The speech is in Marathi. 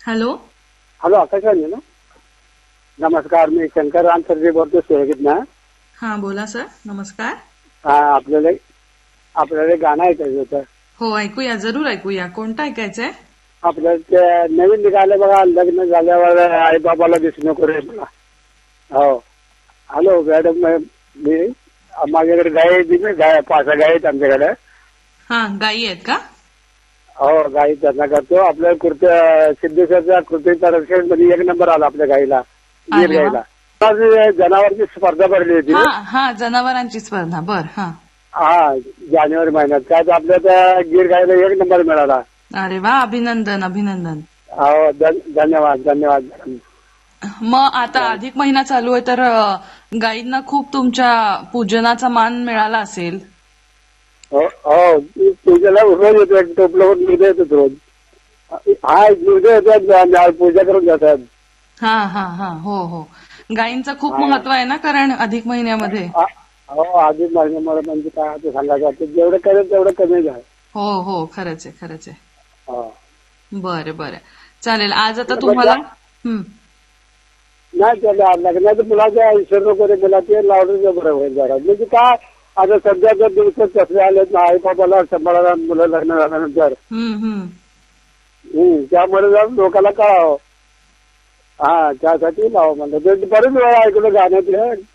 हॅलो. हॅलो, आकाशवाणी ना. नमस्कार, मी शंकर रामसरजी बोलतो सुरगीत ना. हा बोला सर. नमस्कार. हा, आपल्याला गाणं ऐकायचं होतं. हो ऐकूया, जरूर ऐकूया. कोणतं ऐकायचंय? आपल्याला ते नवीन निघाले बघा, लग्न झाल्यावर आई बाबाला दिसू नको रे मला. हो. हॅलो मॅडम, मी माझ्याकडे गाय दिली, 5 गाय आहेत आमच्याकडे. हा, गायी आहेत का? हो, गाई त्यांना करतो. आपल्या सिद्धेश्वरच्या कृती परीक्षेत मध्ये 1 नंबर आला आपल्या गाईला, गीर अरे वा. गाईला. आज जनावरची स्पर्धा भरली होती. हा हा, जनावरांची स्पर्धा. बर. हा हा, जानेवारी महिन्यात. काय तर आपल्या त्या गीर गाईला 1 नंबर मिळाला. अरे वा, अभिनंदन अभिनंदन. हो, धन्यवाद धन्यवाद. मग आता अधिक महिना चालू आहे तर गायींना खूप तुमच्या पूजनाचा मान मिळाला असेल. हो हो, पूजेला रोज येतो, एक टोपल्यावर निर्णय येतो रोज. हा, निर्णय येतात, पूजा करून जातात. हा हा हा, हो हो. गायींचं खूप हा. महत्व आहे ना, कारण अधिक महिन्यामध्ये. हो, अधिक महिन्यामुळे म्हणजे काय ते सांगायचं, जेवढं करेल तेवढं कमी आहे. हो हो, खरंच आहे खरंच आहे. हा. बरं बरं, चालेल. आज आता तुम्हाला नाही, त्याला लग्नाच्या मुलाच्या ईश्वर वगैरे मला ते लावलं बरं होईल जरा. म्हणजे काय, आता सध्याच्या दिवसात कसले आले आई बाबाला सांभाळायला मुलं लग्न झाल्यानंतर. त्यामुळे जर लोकांना कळावं. हा, त्यासाठी लावा म्हणलं. बरेच वेळा ऐकलं गाण्यात.